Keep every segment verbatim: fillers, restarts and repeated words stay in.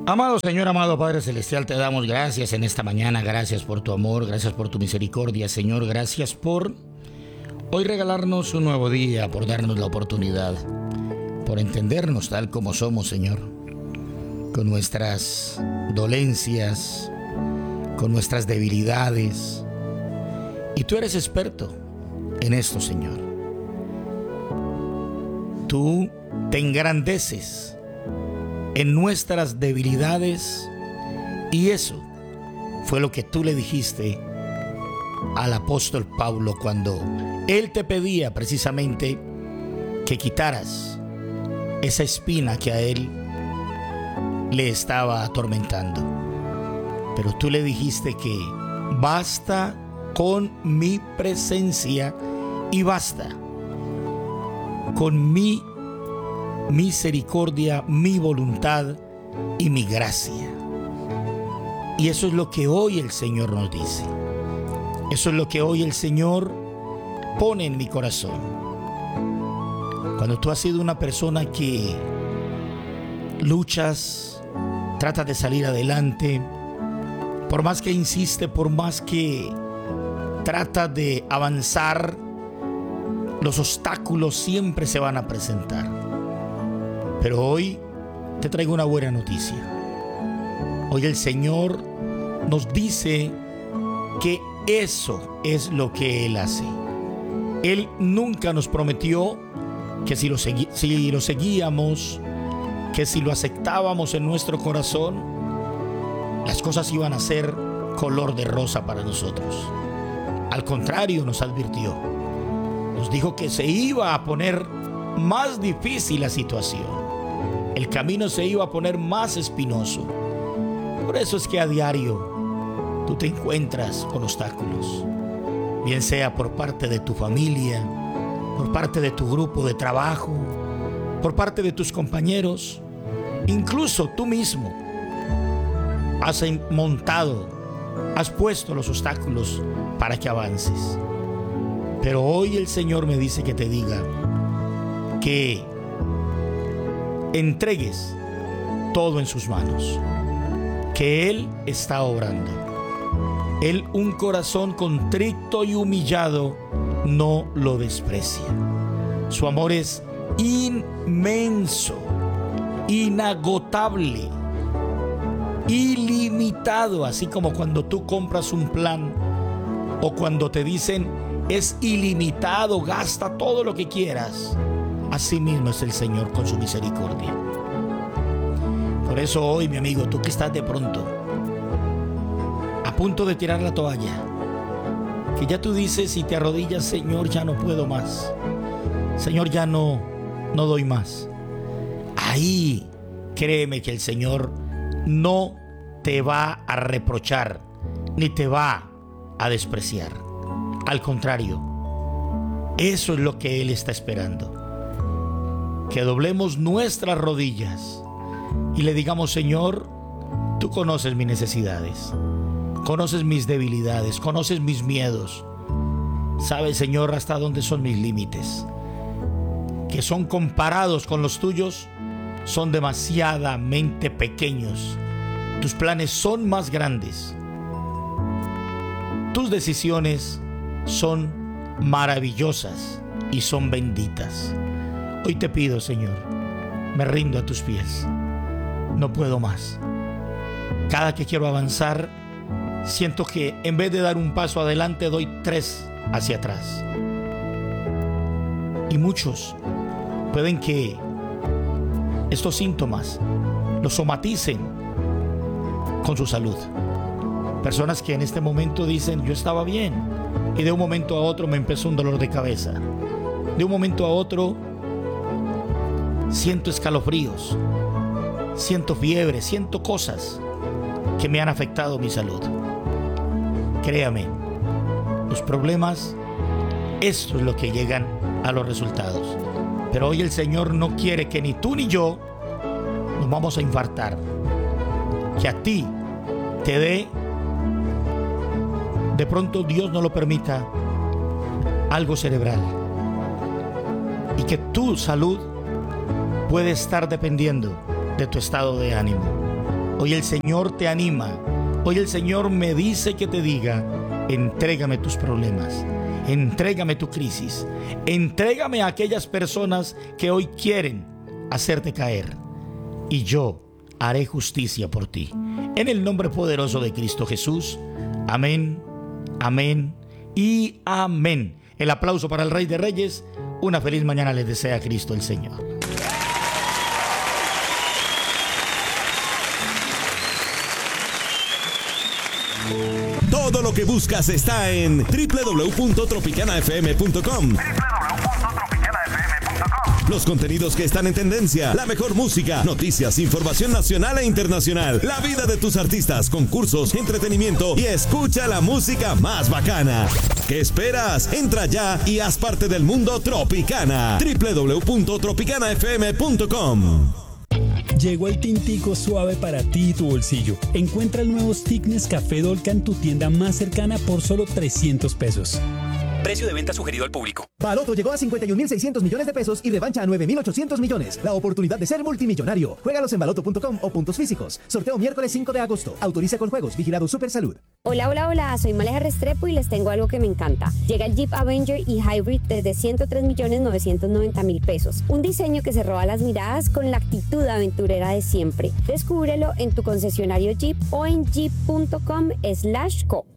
Amado Señor, amado Padre Celestial, te damos gracias en esta mañana. Gracias por tu amor, gracias por tu misericordia, Señor. Gracias por hoy regalarnos un nuevo día, por darnos la oportunidad, por entendernos tal como somos, Señor, con nuestras dolencias, con nuestras debilidades. Y tú eres experto en esto, Señor. Tú te engrandeces en nuestras debilidades, y eso fue lo que tú le dijiste al apóstol Pablo cuando él te pedía precisamente que quitaras esa espina que a él le estaba atormentando. Pero tú le dijiste que basta con mi presencia y basta con mi misericordia, mi voluntad y mi gracia. Y eso es lo que hoy el Señor nos dice. Eso es lo que hoy el Señor pone en mi corazón. Cuando tú has sido una persona que luchas, tratas de salir adelante, por más que insiste, por más que trata de avanzar, los obstáculos siempre se van a presentar. Pero hoy te traigo una buena noticia. Hoy el Señor nos dice que eso es lo que Él hace. Él nunca nos prometió que si lo, segui- si lo seguíamos, que si lo aceptábamos en nuestro corazón, las cosas iban a ser color de rosa para nosotros. Al contrario, nos advirtió. Nos dijo que se iba a poner más difícil la situación. El camino se iba a poner más espinoso. Por eso es que a diario tú te encuentras con obstáculos, bien sea por parte de tu familia, por parte de tu grupo de trabajo, por parte de tus compañeros, incluso tú mismo has montado, has puesto los obstáculos para que avances. Pero hoy el Señor me dice que te diga que entregues todo en sus manos, que Él está obrando. Él, un corazón contrito y humillado, no lo desprecia. Su amor es inmenso, inagotable, ilimitado, así como cuando tú compras un plan o cuando te dicen es ilimitado, gasta todo lo que quieras. Así mismo es el Señor con su misericordia. Por eso hoy, mi amigo, tú que estás de pronto a punto de tirar la toalla, que ya tú dices y te arrodillas, Señor, ya no puedo más, Señor, ya no, no doy más. Ahí, créeme que el Señor no te va a reprochar, ni te va a despreciar. Al contrario, eso es lo que Él está esperando. Que doblemos nuestras rodillas y le digamos, Señor, tú conoces mis necesidades, conoces mis debilidades, conoces mis miedos. Sabes, Señor, hasta dónde son mis límites, que son comparados con los tuyos, son demasiadamente pequeños. Tus planes son más grandes. Tus decisiones son maravillosas y son benditas. Hoy te pido, Señor, me rindo a tus pies. No puedo más. Cada que quiero avanzar, siento que en vez de dar un paso adelante, doy tres hacia atrás. Y muchos pueden que estos síntomas los somaticen con su salud. Personas que en este momento dicen, yo estaba bien, y de un momento a otro me empezó un dolor de cabeza. De un momento a otro siento escalofríos, siento fiebre, siento cosas que me han afectado mi salud. Créame, los problemas, esto es lo que llegan a los resultados. Pero hoy el Señor no quiere que ni tú ni yo nos vamos a infartar. Que a ti te dé, de pronto Dios no lo permita, algo cerebral. Y que tu salud puede estar dependiendo de tu estado de ánimo. Hoy el Señor te anima. Hoy el Señor me dice que te diga: entrégame tus problemas, entrégame tu crisis, entrégame a aquellas personas que hoy quieren hacerte caer, y yo haré justicia por ti. En el nombre poderoso de Cristo Jesús. Amén, amén y amén. El aplauso para el Rey de Reyes. Una feliz mañana les desea Cristo el Señor. Todo lo que buscas está en doble u doble u doble u punto tropicana f m punto com. doble u doble u doble u punto tropicana f m punto com. Los contenidos que están en tendencia, la mejor música, noticias, información nacional e internacional, la vida de tus artistas, concursos, entretenimiento y escucha la música más bacana. ¿Qué esperas? Entra ya y haz parte del mundo Tropicana. doble u doble u doble u punto tropicana f m punto com. Llegó el tintico suave para ti y tu bolsillo. Encuentra el nuevo stick Nescafé Dolca en tu tienda más cercana por solo trescientos pesos. Precio de venta sugerido al público. Baloto llegó a cincuenta y un mil seiscientos millones de pesos y revancha a nueve mil ochocientos millones. La oportunidad de ser multimillonario. Juégalos en baloto punto com o puntos físicos. Sorteo miércoles cinco de agosto. Autoriza con juegos. Vigilado Supersalud. Hola, hola, hola. Soy Maleja Restrepo y les tengo algo que me encanta. Llega el Jeep Avenger y Hybrid desde ciento tres millones novecientos noventa mil pesos. Un diseño que se roba las miradas con la actitud aventurera de siempre. Descúbrelo en tu concesionario Jeep o en jeep punto com slash co.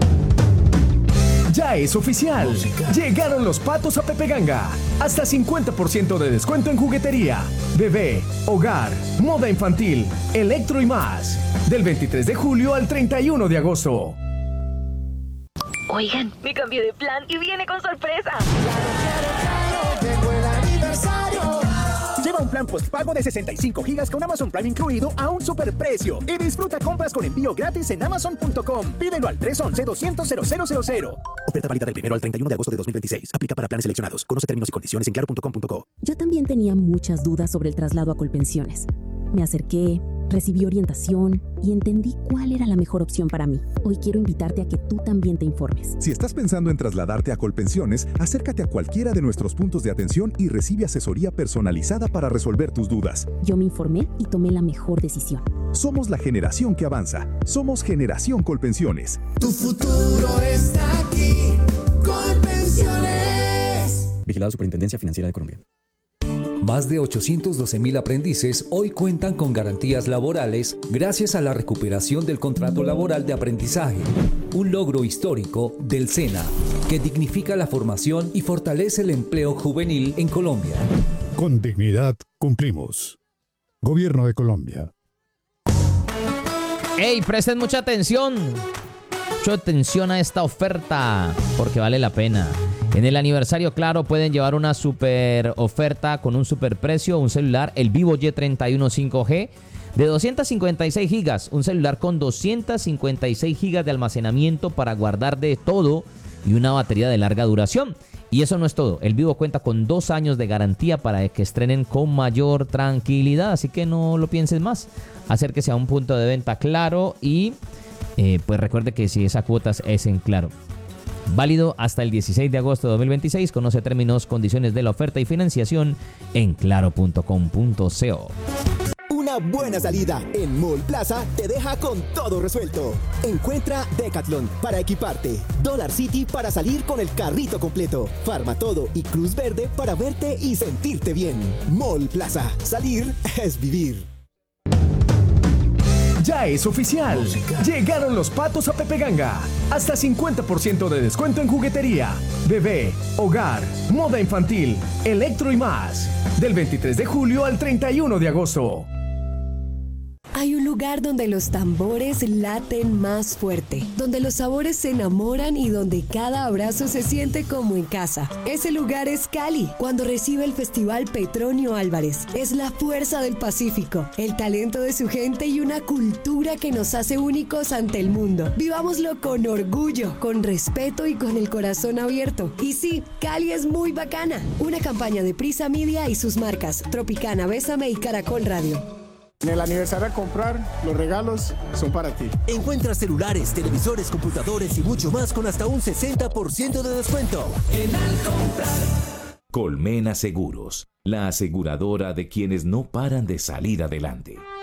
Ya es oficial. Llegaron los patos a Pepe Ganga. Hasta cincuenta por ciento de descuento en juguetería, bebé, hogar, moda infantil, electro y más. Del veintitrés de julio al treinta y uno de agosto. Oigan, me cambié de plan y viene con sorpresa. Claro, claro, claro, llegó el aniversario. Lleva un plan postpago de sesenta y cinco gigas con Amazon Prime incluido a un superprecio y disfruta compras con envío gratis en amazon punto com. Pídelo al tres once doscientos cero cero cero cero. Oferta válida del primero al treinta y uno de agosto de dos mil veintiséis. Aplica para planes seleccionados. Conoce términos y condiciones en claro punto com punto co. Yo también tenía muchas dudas sobre el traslado a Colpensiones. Me acerqué, recibí orientación y entendí cuál era la mejor opción para mí. Hoy quiero invitarte a que tú también te informes. Si estás pensando en trasladarte a Colpensiones, acércate a cualquiera de nuestros puntos de atención y recibe asesoría personalizada para resolver tus dudas. Yo me informé y tomé la mejor decisión. Somos la generación que avanza. Somos Generación Colpensiones. Tu futuro está aquí. Colpensiones. Vigilado Superintendencia Financiera de Colombia. Más de ochocientos doce mil aprendices hoy cuentan con garantías laborales gracias a la recuperación del contrato laboral de aprendizaje, un logro histórico del SENA que dignifica la formación y fortalece el empleo juvenil en Colombia. Con dignidad cumplimos. Gobierno de Colombia. ¡Ey! Presten mucha atención. Mucha atención a esta oferta porque vale la pena. En el aniversario Claro pueden llevar una super oferta con un super precio, un celular, el Vivo Y treinta y uno cinco G de doscientos cincuenta y seis gigas, un celular con doscientos cincuenta y seis gigas de almacenamiento para guardar de todo y una batería de larga duración. Y eso no es todo, el Vivo cuenta con dos años de garantía para que estrenen con mayor tranquilidad, así que no lo pienses más. Acérquese a un punto de venta Claro y eh, pues recuerde que si esa cuota es en Claro. Válido hasta el dieciséis de agosto de dos mil veintiséis. Conoce términos, condiciones de la oferta y financiación en claro punto com punto co. Una buena salida en Mall Plaza te deja con todo resuelto. Encuentra Decathlon para equiparte, Dollar City para salir con el carrito completo, Farmatodo y Cruz Verde para verte y sentirte bien. Mall Plaza, salir es vivir. Ya es oficial. Llegaron los patos a Pepe Ganga. Hasta cincuenta por ciento de descuento en juguetería, bebé, hogar, moda infantil, electro y más. Del veintitrés de julio al treinta y uno de agosto. Hay un lugar donde los tambores laten más fuerte, donde los sabores se enamoran y donde cada abrazo se siente como en casa. Ese lugar es Cali, cuando recibe el Festival Petronio Álvarez. Es la fuerza del Pacífico, el talento de su gente y una cultura que nos hace únicos ante el mundo. Vivámoslo con orgullo, con respeto y con el corazón abierto. Y sí, Cali es muy bacana. Una campaña de Prisa Media y sus marcas Tropicana, Bésame y Caracol Radio. En el aniversario a comprar, los regalos son para ti. Encuentra celulares, televisores, computadores y mucho más con hasta un sesenta por ciento de descuento. En Al Comprar. Colmena Seguros, la aseguradora de quienes no paran de salir adelante.